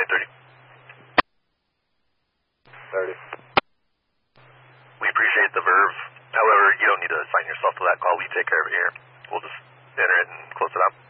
30. 30. We appreciate the verve. However, you don't need to assign yourself to that call. We take care of it here. We'll just enter it and close it out.